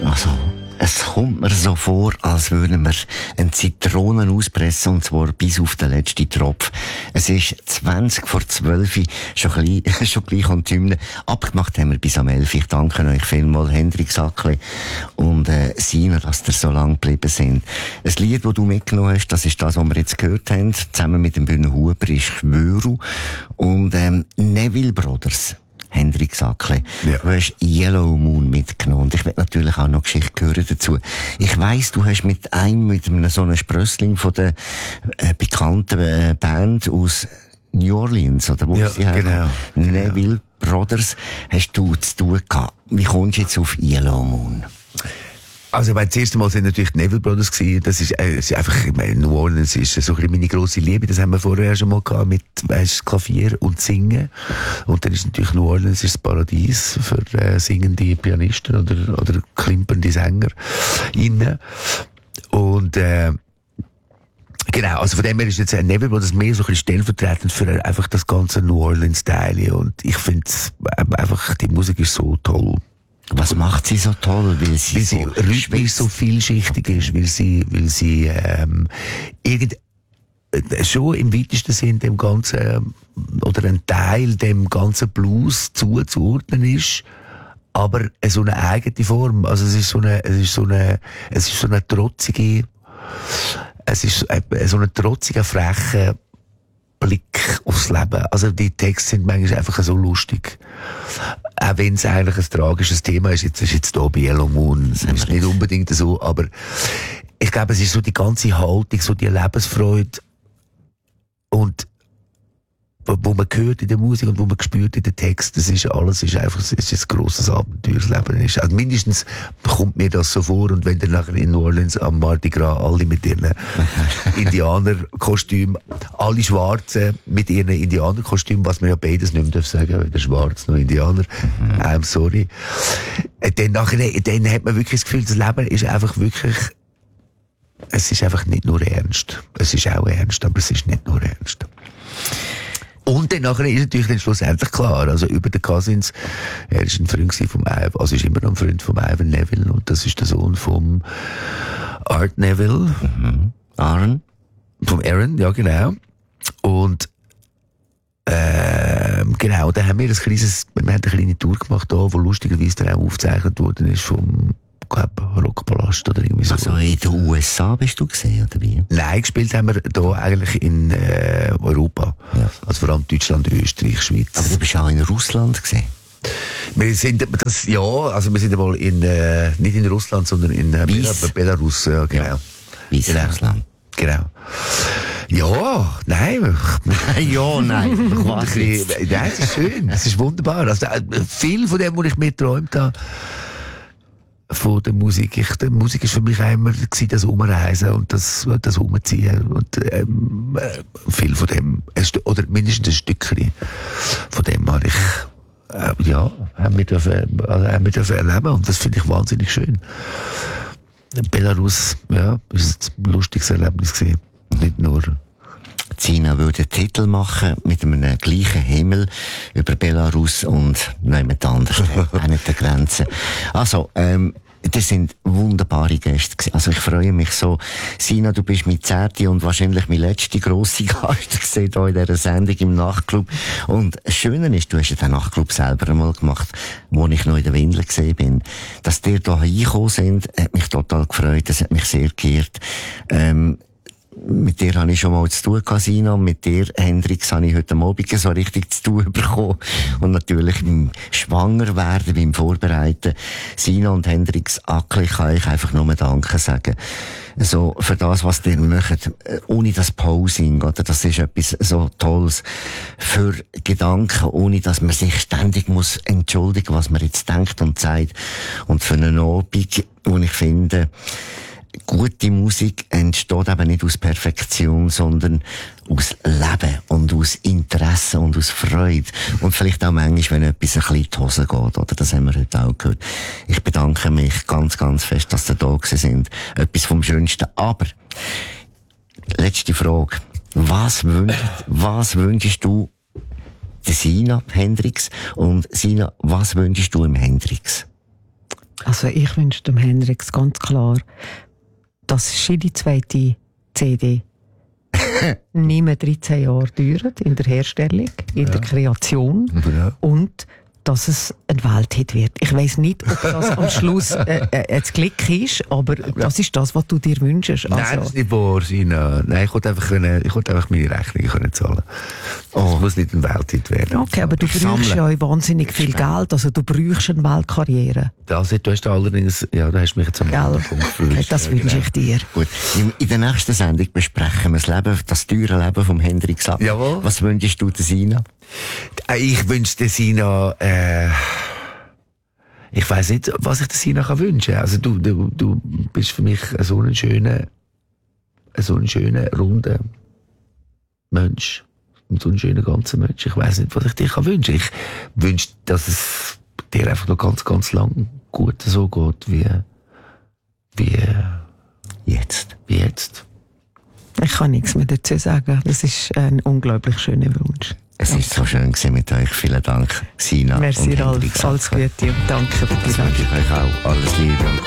Also, es kommt mir so vor, als würden wir eine Zitrone auspressen, und zwar bis auf den letzten Tropf. Es ist 11:20, schon gleich an die Hymne. Abgemacht haben wir bis am 11. Ich danke euch vielmals, Hendrik Sackli und Sina, dass ihr so lang geblieben sind. Das Lied, das du mitgenommen hast, das ist das, was wir jetzt gehört haben, zusammen mit dem Bühne Huber, ist Schwöru und Neville Brothers. Hendrik Sackli. Ja. Du hast Yellow Moon mitgenommen. Und ich will natürlich auch noch Geschichte hören dazu. Ich weiss, du hast mit einem so einem Sprössling von der bekannten Band aus New Orleans, oder wo sie genau. Neville Brothers, hast du zu tun gehabt. Wie kommst du jetzt auf Yellow Moon? Also, das erste Mal sind natürlich die Neville Brothers gewesen. Das ist einfach, ich meine, New Orleans ist so ein bisschen meine grosse Liebe. Das haben wir vorher schon mal gehabt mit, Klavier und Singen. Und dann ist natürlich New Orleans das Paradies für singende Pianisten oder klimpernde Sänger innen. Und, genau, also von dem her ist jetzt Neville Brothers mehr so ein bisschen stellvertretend für einfach das ganze New Orleans-Style. Und ich finde einfach, die Musik ist so toll. Was macht sie so toll? Weil sie rhythmisch so vielschichtig ist, weil sie schon im weitesten Sinn dem ganzen, oder ein Teil dem ganzen Blues zuzuordnen ist, aber so eine eigene Form. Also es ist so eine trotzige, so ein trotziger, frecher Blick aufs Leben. Also die Texte sind manchmal einfach so lustig. Auch wenn es eigentlich ein tragisches Thema ist, jetzt hier bei Yellow Moon, das ist nicht unbedingt so, aber ich glaube, es ist so die ganze Haltung, so die Lebensfreude und wo man hört in der Musik und wo man spürt in den Text, das ist alles, ist einfach, es ist ein grosses Abenteuer, das Leben ist. Also mindestens kommt mir das so vor, und wenn dann nachher in New Orleans am Mardi Gras alle mit ihren Indianerkostümen, alle Schwarzen mit ihren Indianerkostümen, was man ja beides nicht mehr sagen, weder Schwarz noch Indianer, I'm sorry. Dann hat man wirklich das Gefühl, das Leben ist einfach wirklich, es ist einfach nicht nur ernst. Es ist auch ernst, aber es ist nicht nur ernst. Und dann nachher ist natürlich dann schlussendlich klar, also über den Cousins, er ist ein Freund vom Ivan, also ist immer noch ein Freund vom Ivan Neville, und das ist der Sohn vom Art Neville. Aaron? Vom Aaron, ja genau. Und genau, dann haben wir eine kleine Tour gemacht da, wo lustigerweise dann auch aufgezeichnet worden ist vom Rockpalast oder irgendwie so. Also in den USA bist du gesehen, oder wie? Nein, gespielt haben wir da eigentlich in Europa. Ja. Also vor allem Deutschland, Österreich, Schweiz. Aber du bist auch in Russland gesehen? Wir sind einmal nicht in Russland, sondern in Belarus, ja, genau. Weißrussland. Genau. Ja, nein. Ja, nein. Nein, es ist schön. Es ist wunderbar. Also, viel von dem, was ich mir geträumt habe, von der Musik. Die Musik ist für mich immer das Umreisen und das Umziehen. Und viel von dem, oder mindestens ein Stückchen von dem habe ich haben wir dürfen erleben, und das finde ich wahnsinnig schön. Belarus, ja, ist ein lustiges Erlebnis gewesen. Nicht nur. Sina würde einen Titel machen mit einem gleichen Himmel über Belarus und niemand anders, auch nicht der Grenze. Also, das sind wunderbare Gäste gewesen. Also ich freue mich so. Sina, du bist mein 10. und wahrscheinlich mein letzter grosse Gast gesehen hier in dieser Sendung im Nachtclub. Und das Schöne ist, du hast ja den Nachtclub selber einmal gemacht, wo ich noch in der Windel gesehen bin. Dass die hier reingekommen sind, hat mich total gefreut. Das hat mich sehr geehrt. Mit dir habe ich schon mal zu tun gehabt, Sina. Mit dir, Hendrix, habe ich heute Abend so richtig zu tun bekommen. Und natürlich beim Schwangerwerden, beim Vorbereiten. Sina und Hendrix Ackli kann ich einfach nur Danke sagen. So, für das, was ihr macht, ohne das Posing, oder? Das ist etwas so Tolles. Für Gedanken, ohne dass man sich ständig muss entschuldigen, was man jetzt denkt und sagt. Und für einen Abend, wo ich finde, gute Musik entsteht eben nicht aus Perfektion, sondern aus Leben und aus Interesse und aus Freude. Und vielleicht auch manchmal, wenn etwas ein bisschen in die Hose geht, oder? Das haben wir heute auch gehört. Ich bedanke mich ganz, ganz fest, dass ihr da gewesen sind. Etwas vom Schönsten. Aber, letzte Frage. Was wünschst du der Sina Hendrix? Und Sina, was wünschst du im Hendrix? Also ich wünsche dem Hendrix ganz klar, dass die zweite CD nicht mehr 13 Jahre dauert in der Herstellung, in der Kreation und dass es ein Welthit wird. Ich weiss nicht, ob das am Schluss ein Klick ist, aber das ist das, was du dir wünschst. Nein, das ist nicht wahr, Sina. Nein, ich wollte einfach meine Rechnungen zahlen. Es muss nicht ein Welthit werden. Okay, aber du brauchst ja wahnsinnig viel Geld, also du brauchst eine Weltkarriere. Du hast allerdings, da hast du mich jetzt am Punkt okay, das wünsche ich dir. Gut, in der nächsten Sendung besprechen wir das teure Leben vom Hendrix Lapp. Jawohl. Was wünschst du der Sina? Ich wünsche der Sina, ich weiss nicht, was ich der Sina wünschen kann. Also du bist für mich so ein schöner, runder Mensch. So ein schöner ganzer Mensch. Ich weiss nicht, was ich dir wünschen kann. Ich wünsche, dass es dir einfach noch ganz, ganz lang gut so geht, wie jetzt. Ich kann nichts mehr dazu sagen. Das ist ein unglaublich schöner Wunsch. Es ist so schön gewesen mit euch. Vielen Dank, Sina. Merci, und Ralf. Hendrix. Alles Gute und danke für die Das wünsche ich euch auch. Alles Liebe und